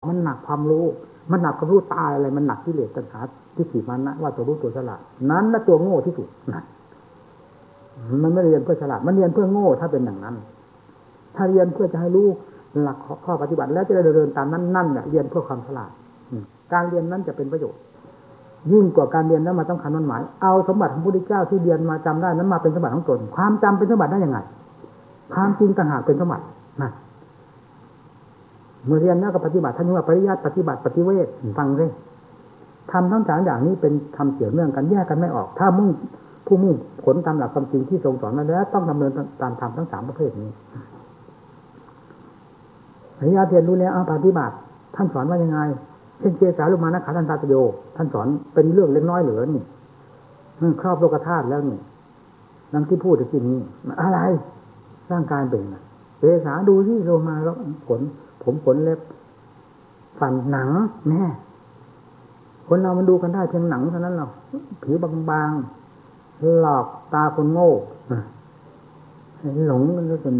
มันหนักความรู้มันหนักความรู้ตายอะไรมันหนักกิเลสตัณหาทิฏฐิมานะว่าตัวรู้ตัวฉลาดนั้นและตัวโง่ที่สุดนั่นมันไม่เรียนเพื่อฉลาดมันเรียนเพื่อโง่ถ้าเป็นอย่างนั้นถ้าเรียนเพื่อจะให้รู้หลักข้อปฏิบัติแล้วจะได้เดินตามนั้นนั่นเนี่ยเรียนเพื่อความฉลาดการเรียนนั้นจะเป็นประโยชน์ยิ่งกว่าการเรียนแล้วมาต้องการมั่นหมายเอาสมบัติของพระพุทธเจ้าที่เรียนมาจำได้นั้นมาเป็นสมบัติของตนความจำเป็นสมบัติได้ยังไงความจริงต่างหากเป็นสมบัตินะเมื่อเรียนแล้วก็ปฏิบัติท่านว่าปริยัติปฏิบัติปฏิเวทฟังเลยทำทั้งสามอย่างนี้เป็นทำเกี่ยวเนื่องกันแยกกันไม่ออกถ้าผู้มุ่งผลตามหลักความจริงที่ทรงสอนมาแล้วต้องดำเนินตามธรรมทั้งสามประเภทนี้ปริยัติเรียนรู้แล้วเอาปฏิบัติท่านสอนว่ายังไงเช่นเจสาลุมานะขาทันตาตโยท่านสอนเป็นเรื่องเล็กน้อยเหลือนี่ครอบโลกธาตุแล้วนี่ดังที่พูดตะกี้นี้อะไรร่างกายเป็นเจสาดูที่โลมาแล้วขนผมขนเล็บฟันหนังแน่คนเรามันดูกันได้เพียงหนังเท่านั้นหรอกผิวบางๆหลอกตาคนโง่หลงมันก็เป็น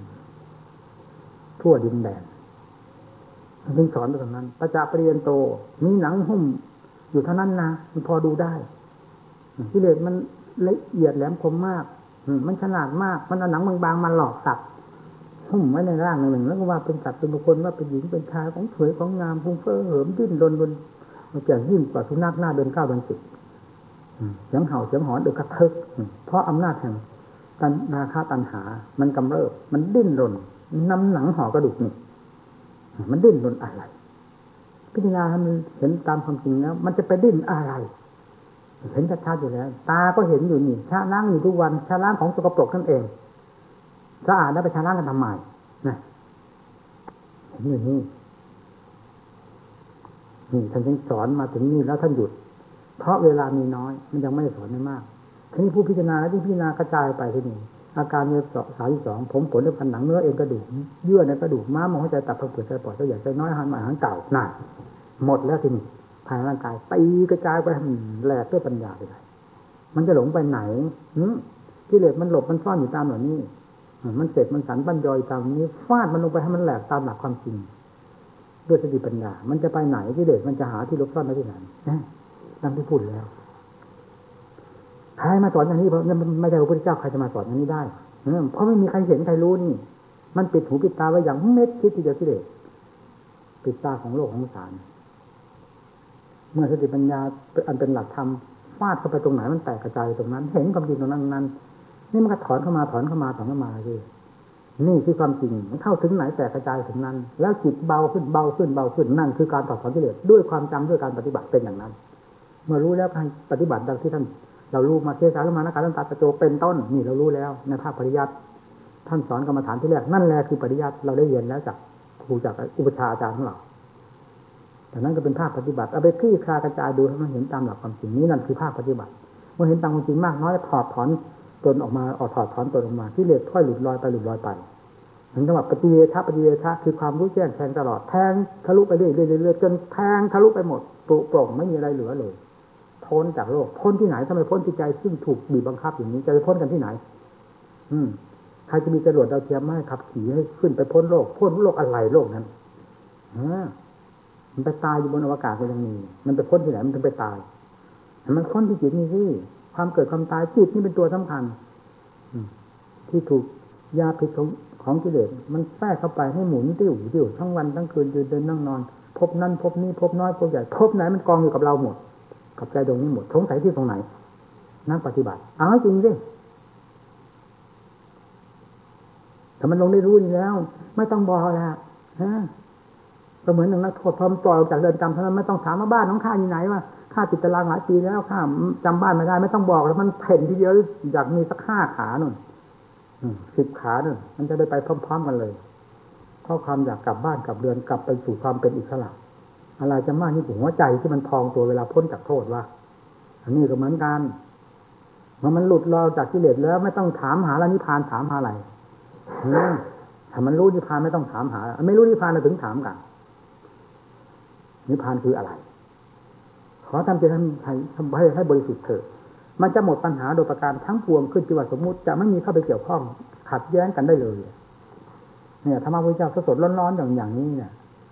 ทั่วดินแดนถึงสอนไปตรงนั้นปัจจปริยันโตมีหนังหุ้มอยู่เท่านั้นนะมันพอดูได้กิเลสมันละเอียดแหลมคมมากมันฉลาดมากมันเอาหนังบางๆมาหลอกสัตว์หุ้มไว้ในร่างหนึ่งแล้วก็ว่าเป็นสัตว์เป็นบุคคลว่าเป็นหญิงเป็นชายของสวยของงามฟุ้งเฟ้อเหิมดิ้นรนมันจะยิ่งกว่าสุนัขหน้าเดิน9 เดือน 10เสียงเห่าเสียงหอนเดือดกระทึกเพราะอำนาจแห่งราคะตัณหามันกำเริบมันดิ้นรนน้ำหนังห่อกระดูกนี่มันดิ้นรนอะไรพิจารณาให้มันเห็นตามความจริงแล้วมันจะไปดิ้นอะไรเห็นชัดๆอยู่แล้วตาก็เห็นอยู่นี่ชะล้างอยู่ทุกวันชะล้างของสกปรกนั่นเองสะอาดแล้วไปชะล้างกันทำไมนะเห็นอยู่นี่ท่านจึงสอนมาถึงนี่แล้วท่านหยุดเพราะเวลามีน้อยมันยังไม่ได้สอนไม่มากทีนี้ผู้พิจารณาแล้วที่พิจารณากระจายไปที่นี่อาการเวท32ผมขนด้วยพันหนังเนื้อเอ็นกระดูกเยื่อในกระดูกม้ามหัวใจตับเปลือกไตปอดไตใหญ่ไตน้อยหันใหม่หันเก่าน่ะหมดแล้วทีนี้ภายในร่างกายตีกระจายไปแหลกด้วยปัญญาไปเลยมันจะหลงไปไหนกิเลสมันหลบมันซ่อนอยู่ตามเหล่านี้มันเสร็จมันสันบัญญอยตามนี้ฟาดมันลงไปให้มันแหลกตามหลักความจริงด้วยสติปัญญามันจะไปไหนกิเลสมันจะหาที่หลบซ่อนได้ที่ไหนดังที่พูดแล้วใครมาสอนอย่างนี้เพราะไม่ใช่พระพุทธเจ้าใครจะมาสอนอย่างนี้ได้เพราะไม่มีใครเห็นใครรู้นี่มันปิดหูปิดตาไว้อย่างเม็ดคิดทีเดียวกิเลสปิดตาของโลกของสารเมื่อสติปัญญาอันเป็นหลักธรรมฟาดเข้าไปตรงไหนมันแตกกระจายตรงนั้นเห็นความจริงตรงนั้นนี่มันก็ถอนเข้ามาเลยนี่คือความจริงมันเข้าถึงไหนแตกกระจายถึงนั้นแล้วจิตเบาขึ้นนั่นคือการถอดถอนกิเลสด้วยความจำด้วยการปฏิบัติเป็นอย่างนั้นเมื่อรู้แล้วการปฏิบัติดังที่ท่านเรารู้มาเทศนาแล้วมานะการตั้งตาตะโจเป็นต้นนี่เรารู้แล้วในภาคปริยัติท่านสอนกรรมฐานที่แรกนั่นแหละคือปริยัติเราได้เรียนแล้วจากครูจากอุปชฌาย์อาจารย์ของเราแต่นั้นก็เป็นภาคปฏิบัติเอาไปคลี่คลายกระจายดูให้มันเห็นตามหลักความจริงนี้นั่นคือภาคปฏิบัติเมื่อเห็นตามความจริงมากน้อยถอดถอนตนออกมาถอดถอนตนออกมาที่เหลือค่อยหลุดลอยไปถึงจังหวะปฏิเวทะคือความรู้แจ้งแทงตลอดแทงทะลุไปเรื่อยจนแทงทะลุไปหมดปลุกปล่องไม่มีอะไรเหลือเลยพ้นจากโลกพ้นที่ไหนทำไมพ้นที่ใจซึ่งถูกบีบบังคับอย่างนี้จะไปพ้นกันที่ไหนใครจะมีจรวดดาวเทียมมาให้ขับขี่ให้ขึ้นไปพ้นโลกอะไรโลกนั้นมันไปตายอยู่บนอวกาศก็ยังมีมันไปพ้นที่ไหนมันถึงไปตายมันพ้นที่จิตนี่สิความเกิดความตายจิตนี่เป็นตัวสำคัญที่ถูกยาพิษของกิเลสมันแทรกเข้าไปให้หมุนติ้วทั้งวันทั้งคืนยืนเดินนั่งนอนพบนั่นพบนี่พบน้อยพบใหญ่พบไหนมันกองอยู่กับเราหมดกับใจตรงนี้หมดสงสัยที่ตรงไหนนักปฏิบัติเอาจริงสิถ้ามันลงได้รู้นี่แล้วไม่ต้องบอกแล้วก็เหมือนนักโทษพอปล่อยออกจากเรือนจำเท่านั้นไม่ต้องถามว่าบ้านน้องข้าอยู่ไหนว่าข้าติดตารางหลายปีแล้วข้าจำบ้านไม่ได้ไม่ต้องบอกแล้วมันเพ่นทีเดียวอยากมีสัก5 ขาหนึ่ง10 ขาหนึ่งมันจะได้ไปพร้อมๆกันเลยเพราะความอยากกลับบ้านกลับเรือนกลับไปสู่ความเป็นอิสระอะไรจะมากนี่หัวใจที่มันพองตัวเวลาพ้นจากโทษว่าอันนี้ก็เหมือนกันเมื่อมันหลุดลอยจากกิเลสแล้วไม่ต้องถามหานิพพานถามหาอะไรถ้ามันรู้นิพพานไม่ต้องถามหาไม่รู้นิพพานเราถึงถามกันนิพพานคืออะไรขอทำใจให้บริสุทธิ์เถิดมันจะหมดปัญหาโดยประการทั้งปวงขึ้นที่ว่าสมมุติจะไม่มีเข้าไปเกี่ยวข้องขัดแย้งกันได้เลยเนี่ยธรรมะพระพุทธเจ้าสดๆร้อนๆอย่างนี้เนี่ย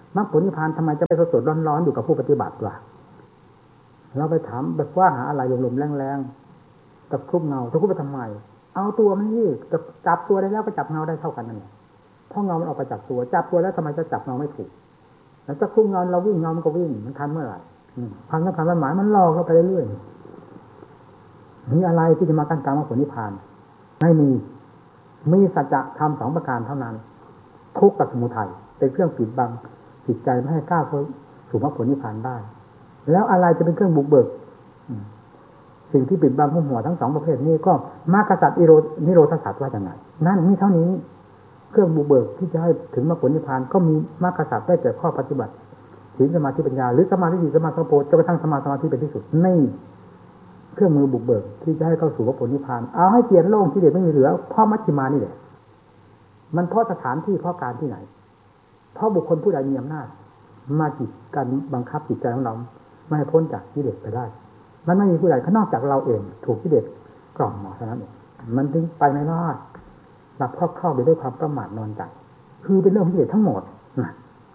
มรรคผลนิพพานทำไมจะไปสดๆร้อนๆอยู่กับผู้ปฏิบัติวะเราไปถามแบบว่าหาอะไรลมๆแรงๆตะคุบเงาตะคุบไปทำไมเอาตัวมันนี่จับตัวได้แล้วก็จับเงาได้เท่ากันนั่นแหละเพราะเงามันออกไปจับตัวแล้วทำไมจะจับเงาไม่ถูกแล้วตะคุบเงาเราวิ่งเงามันก็วิ่งมันทันเมื่อไหร่ความสำคัญมันหมายมันล่อเข้าไปเรื่อยๆมีอะไรที่จะมากั้นกลางมรรคผลนิพพานไม่มีสัจธรรม2ประการเท่านั้นทุกข์กับสมุทัยเป็นเครื่องปิดบังจิตใจไม่ให้ก้าวเข้าสู่มรรคผลนิพพานได้แล้วอะไรจะเป็นเครื่องบุกเบิกสิ่งที่ปิดบังหุ้มหัวทั้ง2ประเภทนี้ก็มรรคสัจนิโรธสัจว่าอย่างไรนั่นมีเท่านี้เครื่องบุกเบิกที่จะให้ถึงมรรคผลนิพพานก็มีมรรคสัจได้แก่ข้อปฏิบัติศีลสมาธิปัญญาหรือสมาธิสมาธิโพจนกระทั่งสมาธิเป็นที่สุดนี่เครื่องมือบุกเบิกที่จะให้เข้าสู่มรรคผลนิพพานเอาให้เปลี่ยนโลกที่เด็ดไม่มีเหลือเพราะมัชฌิมานี่แหละมันเพราะสถานที่เพราะการที่ไหนเพราะบุคคลผู้ใดมีอำนาจมาจิตการบังคับจิตใจของเราไม่ให้พ้นจากกิเลสไปได้มันไม่มีผู้ใดนอกจากเราเองถูกกิเลสกล่อมหมอเท่านั้นเองมันถึงไปไม่รอดหลับเข้าไปด้วยความประมาทนอนใจคือเป็นเรื่องของกิเลสทั้งหมดนะ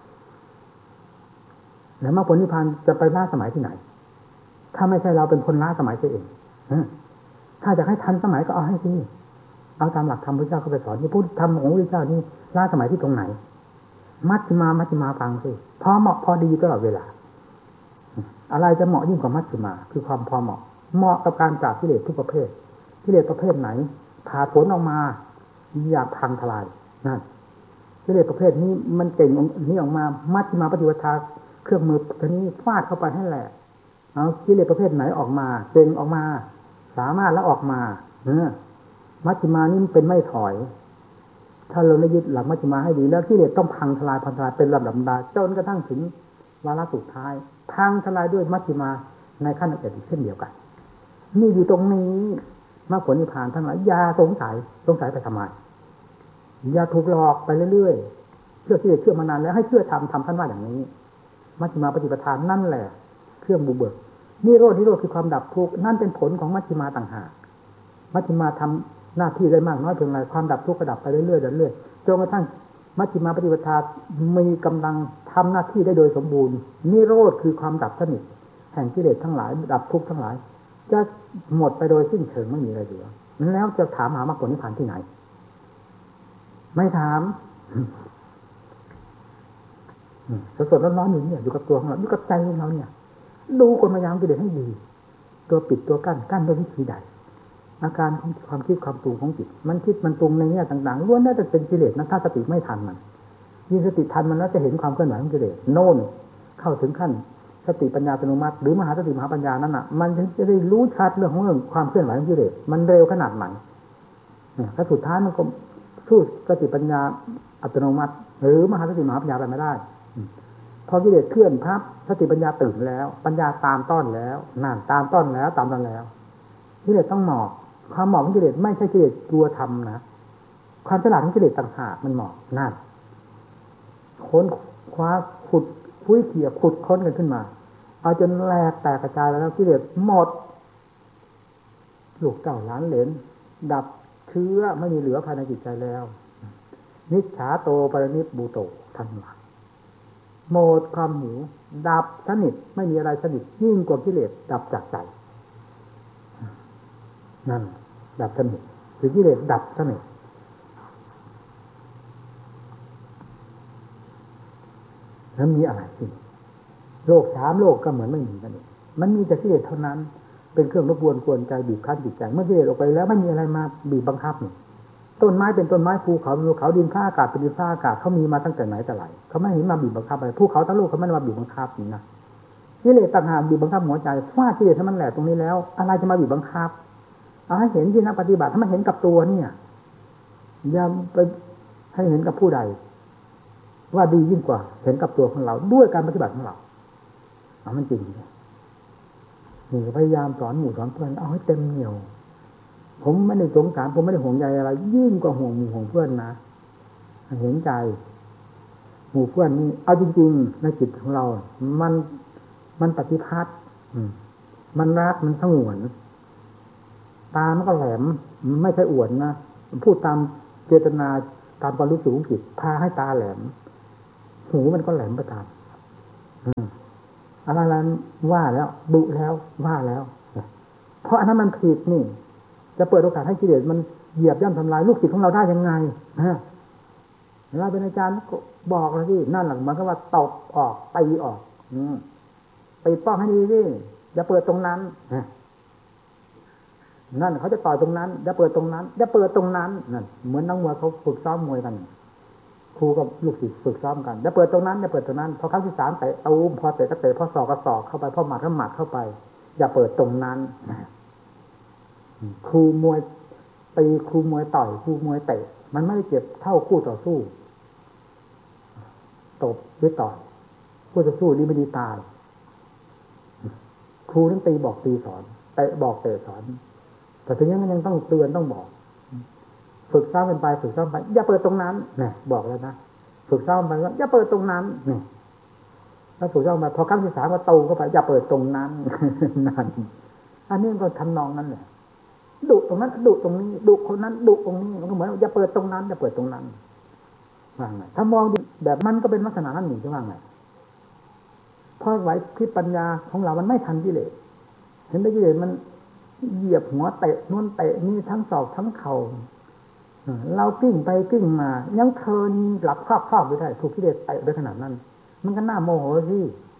แล้วมรรคผลนิพพานจะไปล้าสมัยที่ไหนถ้าไม่ใช่เราเป็นคนล้าสมัยเองถ้าจะให้ทันสมัยก็เอาให้ที่เอาตามหลักธรรมพระเจ้าเข้าไปสอนที่พูดธรรมของพระเจ้านี่ล้าสมัยที่ตรงไหนมัชฌิมาฟังสิพอเหมาะพอดีตลอดเวลาอะไรจะเหมาะยิ่งกว่ามัชฌิมาคือความพอเหมาะกับการปราบกิเลสทุกประเภทกิเลสประเภทไหนผ่าผลออกมาอยากพังทลายนั่นกิเลสประเภทนี้มันเก่งนี้ออกมามัชฌิมาปฏิปทาเครื่องมือตัวนี้ฟาดเข้าไปให้แหละเอากิเลสประเภทไหนออกมาเก่งออกมาสามารถแล้วออกมามัชฌิมานี่เป็นไม่ถอยถ้าเราได้ยึดหลักมัชฌิมาให้ดีแล้วกิเลสต้องพังทลายเป็นลำดับดาจนกระทั่งถึงวาระสุดท้ายพังทลายด้วยมัชฌิมาในขั้นละเอียดเช่นเดียวกันนี่อยู่ตรงนี้มรรคผลนิพพานทั้งหลายอย่าสงสัยไปทำไมอย่าถูกหลอกไปเรื่อยๆเชื่อกิเลสเชื่อมานานแล้วให้เชื่อทำท่านว่าอย่างนี้มัชฌิมาปฏิปทานนั่นแหละเครื่องบุกเบิกนิโรธคือความดับทุกข์นั่นเป็นผลของมัชฌิมาต่างหากมัชฌิมาทำหน้าที่ได้มากน้อยเพียงไรความดับทุกข์ก็ดับไปเรื่อยๆจนกระทั่งมัชฌิมาปฏิปทามีกำลังทำหน้าที่ได้โดยสมบูรณ์นิโรธคือความดับสนิทแห่งกิเลสทั้งหลายดับทุกข์ทั้งหลายจะหมดไปโดยสิ้นเชิงไม่มีอะไรเหลือแล้วจะถามหามรรคผลนิพพานที่ไหนไม่ถามสดๆร้อนๆอยู่เนี่ยอยู่กับตัวของเราอยู่กับใจของเราเนี่ยดูกลมายามกิเลสให้ดีตัวปิดตัวกั้นด้วยวิธีใดอาการของความคิดความปรุงของจิตมันคิดมันปรุงในแง่ต่างๆล้วนแล้วแต่เป็นกิเลสนะถ้าสติไม่ทันมันยิ่งสติทันมันแล้วจะเห็นความเคลื่อนไหวของกิเลสโน่นเข้าถึงขั้นสติปัญญาอัตโนมัติหรือมหาสติมหาปัญญานั้นน่ะมันถึงจะได้รู้ชัดเรื่องความเคลื่อนไหวของกิเลสมันเร็วขนาดไหนถ้าสุดท้ายมันก็สู้สติปัญญาอัตโนมัติหรือมหาสติมหาปัญญาไปไม่ได้พอกิเลสเคลื่อนพับสติปัญญาตื่นแล้วปัญญาตามต้อนแล้วนั่นตามต้อนแล้วกิเลสต้องหมอบความหมอบของกิเลสไม่ใช่กิเลสตัวธรรมนะความฉลาดของกิเลสต่างหากมันหมอบนั่นค้นคว้าขุดคุ้ยเขี่ยขุดค้นกันขึ้นมาเอาจนแหลกแตกกระจายแล้วกิเลสหมดลูกเต้าหลานเหลนดับเชื้อไม่มีเหลือภายในจิตใจแล้วนิจฉาโตปรนิพบูโตทันว่าหมดความหิวดับสนิทไม่มีอะไรสนิทยิ่งกว่ากิเลสดับจากใจนั่นดับสนิทหรือกิเลสดับสนิทแล้วมีอะไรสิโลก3โลกก็เหมือนไม่มีกันนี่มันมีแต่กิเลสเท่านั้นเป็นเครื่องรบกวนใจบีบคั้นจิตใจเมื่อกิเลสออกไปแล้วไม่มีอะไรมาบีบบังคับนี่ต้นไม้เป็นต้นไม้ภูเขาเป็นภูเขาดินฟ้าอากาศเป็นดินฟ้าอากาศเขามีมาตั้งแต่ไหนแต่ไรเขาไม่เห็นมาบีบบังคับอะไรภูเขาทั้งลูกเขาไม่ได้มาบีบบังคับนี่นะกิเลสต่างหากบีบบังคับหัวใจฟาดกิเลสให้มันแหลกตรงนี้แล้วอะไรจะมาบีบบังคับเอาให้เห็นที่นักปฏิบัติถ้ามันเห็นกับตัวเนี่ยอย่าไปให้เห็นกับผู้ใดว่าดียิ่งกว่าเห็นกับตัวของเราด้วยการปฏิบัติของเรามันจริงนี่พยายามสอนหมู่สอนเพื่อนเอาให้เต็มเหนียวผมไม่ได้สงสารผมไม่ได้ห่วงใยอะไรยิ่งกว่าห่วงหมู่ห่วงเพื่อนนะเห็นใจหมู่เพื่อนนี่เอาจริงๆในจิตของเรามันปฏิพัทธ์มันรักมันสงวนตามันก็แหลมไม่ใช่อวดนะพูดตามเจตนาตามความรู้สึกของจิตพาให้ตาแหลมหูมันก็แหลมประทานอะไรนั้นว่าแล้วดุแล้วว่าแล้วเพราะอันนั้นมันผิดนี่จะเปิดโอกาสให้กิเลสมันเหยียบย่ำทำลายลูกศิษย์ของเราได้ยังไงเราเป็นอาจารย์ก็บอกเลยที่นั่นหลังมันก็ว่าตบออกตีออกตีป้องให้ดีสิอย่าเปิดตรงนั้นนั่นเขาจะต่อยตรงนั้นอย่าเปิดตรงนั้นอย่าเปิดตรงนั้นนั่นเหมือนนักมวยเขาฝึกซ้อมมวยกันครูกับลูกศิษย์ฝึกซ้อมกันอย่าเปิดตรงนั้นอย่าเปิดตรงนั้นพอครั้งที่3เตะตูมพอเตะก็เตะพอศอกก็ศอกเข้าไปพอหมัดก็หมัดเข้าไปอย่าเปิดตรงนั้นครูมวยตีครูมวยต่อยครูมวยเตะมันไม่ได้เจ็บเท่าคู่ต่อสู้ตบหรือต่อยคู่ต่อสู้ดีไม่ดีตายครูต้องตีบอกตีสอนเตะบอกเตะสอนแต่ถึงอย่างนั้นยังต้องเตือนต้องบอกฝึกซ้อมกันไปฝึกซ้อมไปอย่าเปิดตรงนั้นเนี่ยบอกแล้วนะฝึกซ้อมไปว่าอย่าเปิดตรงนั้นเนี่ยแล้วฝึกซ้อมไปพอครั้งที่3ก็ตูเข้าไปอย่าเปิดตรงนั้นนั่นอันนี้ก็ทำนองนั้นแหละดุตรงนั้นดุตรงนี้ดุคนนั้นดุตรงนี้มันก็เหมือนอย่าเปิดตรงนั้นอย่าเปิดตรงนั้นว่าไงถ้ามองแบบมันก็เป็นลักษณะนั้นหนึ่งใช่ไหมไงเพราะไหวที่ปัญญาของเรามันไม่ทันกิเลสเห็นได้กิเลสมันเหยียบหัวเตะนู่นเตะนี่ทั้งศอกทั้งเข่าเรากิ้งไปกิ้งมายังเทินหลับครอบๆไปได้ถูกกิเลสเตะไปขนาดนั้นมันก็น่าโมโหสิ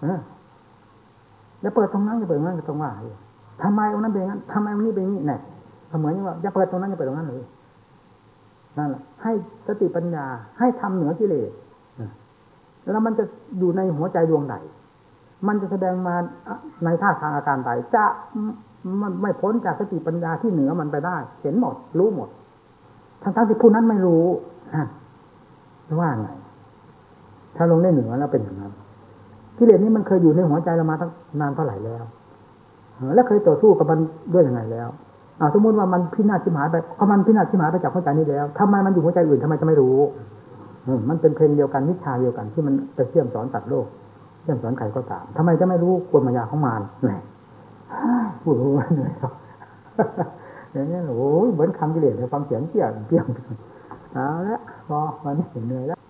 อย่าเปิดตรงนั้นอย่าเปิดตรงนั้นก็ต้องว่าทำไมตรงนั้นเป็นงั้นทำไมตรงนี้เป็นงี้เนี่ยเหมือนว่าอย่าเปิดตรงนั้นอย่าเปิดตรงนั้นเลยนั่นแหละให้สติปัญญาให้ทำเหนือกิเลสแล้วมันจะอยู่ในหัวใจดวงใดมันจะแสดงมาในท่าทางอาการใดจะมันไม่พ้นจากสติปัญญาที่เหนือมันไปได้เห็นหมดรู้หมดทั้งที่ผู้นั้นไม่รู้ว่าไงถ้าลงได้เหนือแล้วเป็นอย่างนั้นกิเลสนี้มันเคยอยู่ในหัวใจเรามาตั้งนานเท่าไหร่แล้วและเคยต่อสู้กับมันด้วยยังไงแล้วสมมติว่ามันพินาศชิบหายไปพอมันพินาศชิบหายไปจากหัวใจนี้แล้วทำไมมันอยู่หัวใจอื่นทำไมจะไม่รู้มันเป็นเพลงเดียวกันวิชาเดียวกันที่มันไปเชื่อมสอนสัตว์โลกเชื่อมสอนใครก็ตามทำไมจะไม่รู้กลมายาของมันแหมพูดรู้เหนื่อยครับอย่างนี้โอ้ยเหมือนคำกิเลสฟังเสียงเกี่ยงเอาละพอวันนี้เหนื่อยแล้ว